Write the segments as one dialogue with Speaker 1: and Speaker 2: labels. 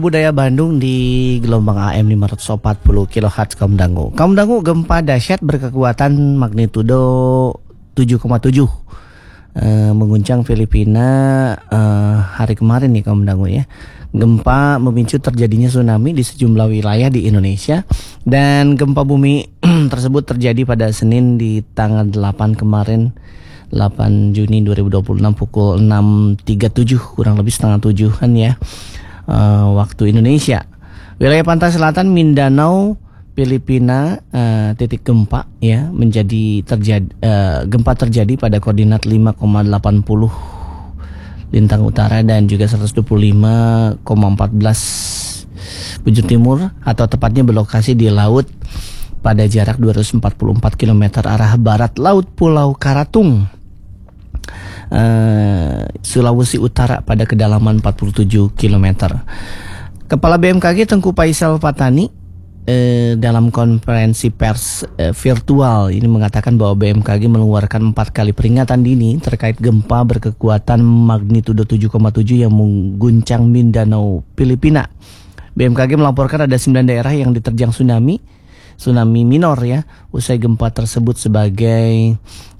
Speaker 1: Budaya Bandung di gelombang AM 540 kHz Kaum Dangu. Kaum Dangu, gempa dahsyat berkekuatan magnitudo 7,7 mengguncang Filipina hari kemarin nih Kaum Dangu ya. Gempa memicu terjadinya tsunami di sejumlah wilayah di Indonesia, dan gempa bumi tersebut terjadi pada Senin di tanggal 8 kemarin, 8 Juni 2026 pukul 6.37 kurang lebih setengah 7-an ya. Waktu Indonesia. Wilayah pantai selatan Mindanao, Filipina, titik gempa ya gempa terjadi pada koordinat 5,80 lintang utara dan juga 125,14 bujur timur, atau tepatnya berlokasi di laut pada jarak 244 km arah barat laut Pulau Karatung, Sulawesi Utara pada kedalaman 47 km. Kepala BMKG Tengku Faisal Fatani dalam konferensi pers virtual ini mengatakan bahwa BMKG mengeluarkan 4 kali peringatan dini terkait gempa berkekuatan magnitudo 7,7 yang mengguncang Mindanao, Filipina. BMKG melaporkan ada 9 daerah yang diterjang tsunami minor ya, usai gempa tersebut sebagai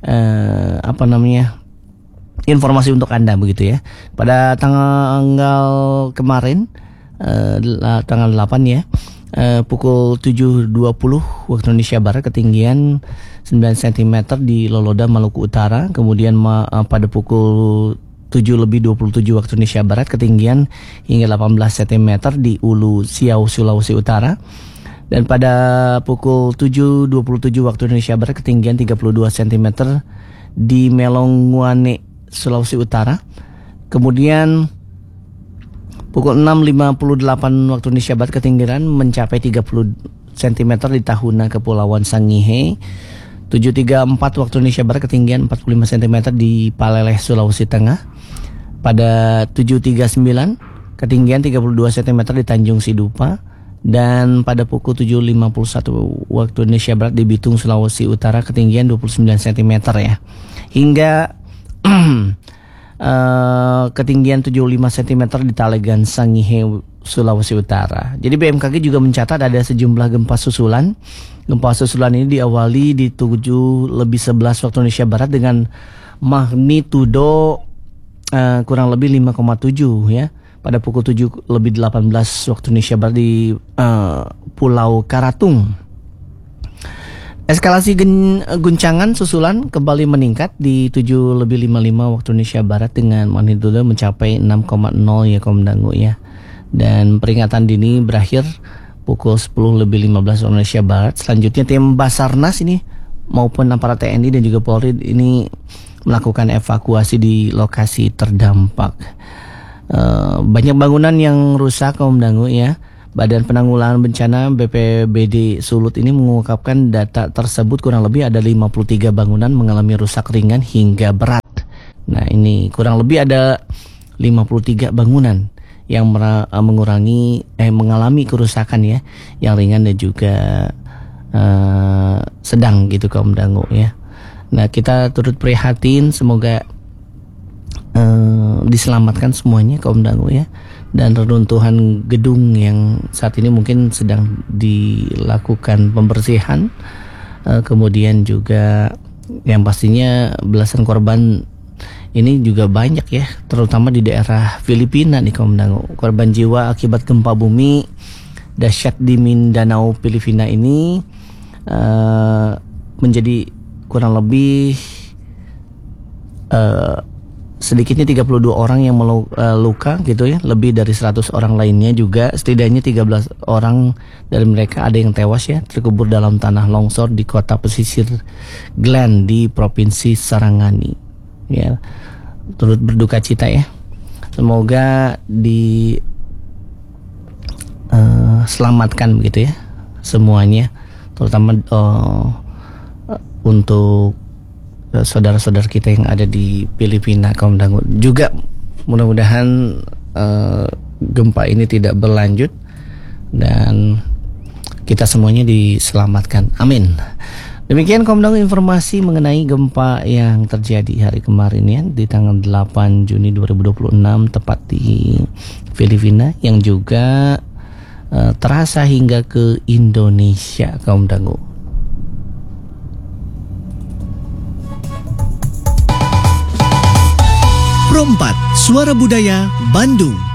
Speaker 1: informasi untuk Anda begitu ya. Pada tanggal kemarin tanggal 8 ya, pukul 7.20 waktu Indonesia Barat, ketinggian 9 cm di Loloda, Maluku Utara. Kemudian pada pukul 7.27 waktu Indonesia Barat, ketinggian hingga 18 cm di Ulu Siau, Sulawesi Utara. Dan pada pukul 7.27 waktu Indonesia Barat, ketinggian 32 cm di Melonguane, Sulawesi Utara. Kemudian pukul 6.58 waktu Indonesia Barat, ketinggian mencapai 30 cm di Tahuna, Kepulauan Sangihe. 7.34 waktu Indonesia Barat, ketinggian 45 cm di Paleleh, Sulawesi Tengah. Pada 7.39 ketinggian 32 cm di Tanjung Sidupa. Dan pada pukul 7.51 waktu Indonesia Barat di Bitung, Sulawesi Utara, ketinggian 29 cm ya. Hingga ketinggian 75 cm di Talegan, Sangihe, Sulawesi Utara. Jadi BMKG juga mencatat ada sejumlah gempa susulan. Gempa susulan ini diawali di 7.11 waktu Indonesia Barat dengan magnitudo kurang lebih 5,7 ya. Pada pukul 7.18 waktu Indonesia Barat di Pulau Karatung. Eskalasi guncangan susulan kembali meningkat di 7.55 waktu Indonesia Barat dengan magnitudo mencapai 6,0 ya Kaum Dangu ya. Dan peringatan dini berakhir pukul 10.15 waktu Indonesia Barat. Selanjutnya tim Basarnas ini maupun aparat TNI dan juga Polri ini melakukan evakuasi di lokasi terdampak. Banyak bangunan yang rusak Kaum Dangu ya. Badan Penanggulangan Bencana BPBD Sulut ini mengungkapkan data tersebut kurang lebih ada 53 bangunan mengalami rusak ringan hingga berat. Nah ini kurang lebih ada 53 bangunan yang mengalami kerusakan ya, yang ringan dan juga sedang gitu Kaum Dangu ya. Nah kita turut prihatin, semoga diselamatkan semuanya Kaum Dangu ya. Dan reruntuhan gedung yang saat ini mungkin sedang dilakukan pembersihan, kemudian juga yang pastinya belasan korban ini juga banyak ya, terutama di daerah Filipina nih Kaum Dangu. Korban jiwa akibat gempa bumi dahsyat di Mindanao, Filipina ini menjadi kurang lebih sedikitnya 32 orang yang luka gitu ya. Lebih dari 100 orang lainnya juga, setidaknya 13 orang dari mereka ada yang tewas ya, terkubur dalam tanah longsor di kota pesisir Glen di Provinsi Sarangani ya. Turut berduka cita ya. Semoga selamatkan begitu ya semuanya, terutama untuk saudara-saudara kita yang ada di Filipina Kaum Dangu. Juga mudah-mudahan gempa ini tidak berlanjut dan kita semuanya diselamatkan. Amin. Demikian Kaum Dangu informasi mengenai gempa yang terjadi hari kemarin ya di tanggal 8 Juni 2026 tepat di Filipina yang juga terasa hingga ke Indonesia Kaum Dangu.
Speaker 2: Pro 4 Suara Budaya Bandung.